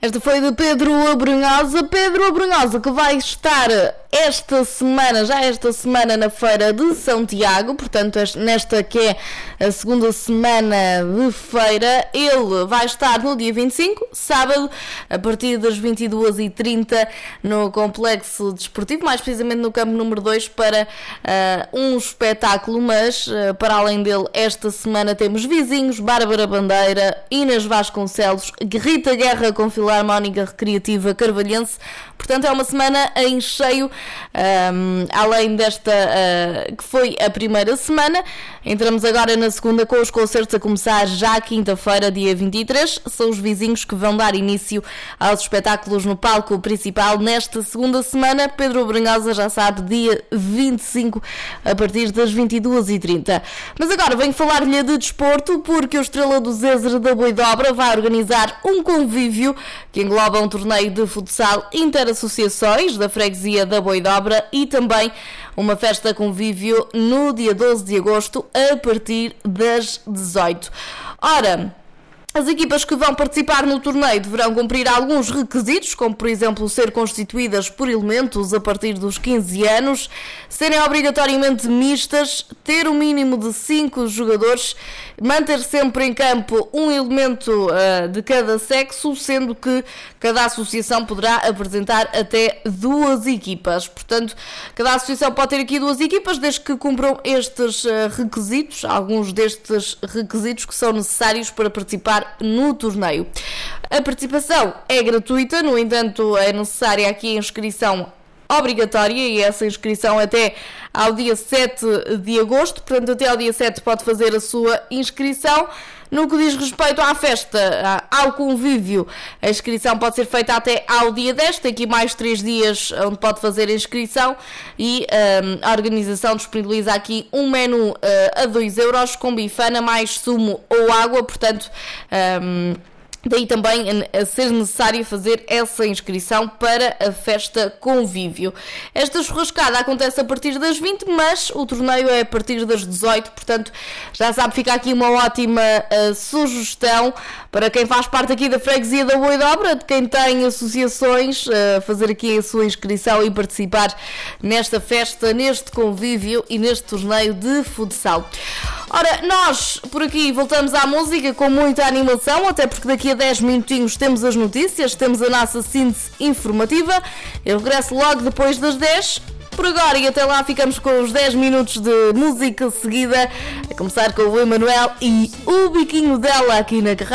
Esta foi de Pedro Abrunhosa. Pedro Abrunhosa, que vai estar esta semana na Feira de São Tiago, portanto nesta que é a segunda semana de feira. Ele vai estar no dia 25, sábado, a partir das 22h30 no Complexo Desportivo, mais precisamente no campo número 2, para um espetáculo, mas para além dele, esta semana temos Vizinhos, Bárbara Bandeira, Inês Vasconcelos, Rita Guerra com Filarmónica Recreativa Carvalhense. Portanto, é uma semana em cheio, além desta que foi a primeira semana. Entramos agora na segunda com os concertos a começar já quinta-feira, dia 23. São os Vizinhos que vão dar início aos espetáculos no palco principal nesta segunda semana. Pedro Abrunhosa, já sabe, dia 25, a partir das 22h30. Mas agora venho falar-lhe de desporto, porque o Estrela do Zezer da Boidobra vai organizar um convívio que engloba um torneio de futsal interassociações da freguesia da Boidobra e também uma festa convívio no dia 12 de agosto a partir das 18. Ora, as equipas que vão participar no torneio deverão cumprir alguns requisitos, como por exemplo ser constituídas por elementos a partir dos 15 anos, serem obrigatoriamente mistas, ter um mínimo de 5 jogadores, manter sempre em campo um elemento de cada sexo, sendo que cada associação poderá apresentar até 2 equipas. Portanto, cada associação pode ter aqui 2 equipas, desde que cumpram estes requisitos, alguns destes requisitos que são necessários para participar no torneio. A participação é gratuita, no entanto é necessária aqui a inscrição obrigatória, e essa inscrição até ao dia 7 de agosto, portanto até ao dia 7 pode fazer a sua inscrição. No que diz respeito à festa, ao convívio, a inscrição pode ser feita até ao dia 10, tem aqui mais 3 dias onde pode fazer a inscrição, e a organização disponibiliza aqui um menu a 2 euros com bifana mais sumo ou água, portanto daí também a ser necessário fazer essa inscrição para a festa convívio. Esta churrascada acontece a partir das 20, mas o torneio é a partir das 18, portanto já sabe, fica aqui uma ótima sugestão para quem faz parte aqui da freguesia da Boidobra, de quem tem associações, fazer aqui a sua inscrição e participar nesta festa, neste convívio e neste torneio de futsal. Ora, nós por aqui voltamos à música com muita animação, até porque daqui a 10 minutinhos temos as notícias, temos a nossa síntese informativa. Eu regresso logo depois das 10. Por agora e até lá ficamos com os 10 minutos de música seguida, a começar com o Emanuel e o biquinho dela aqui na carrada.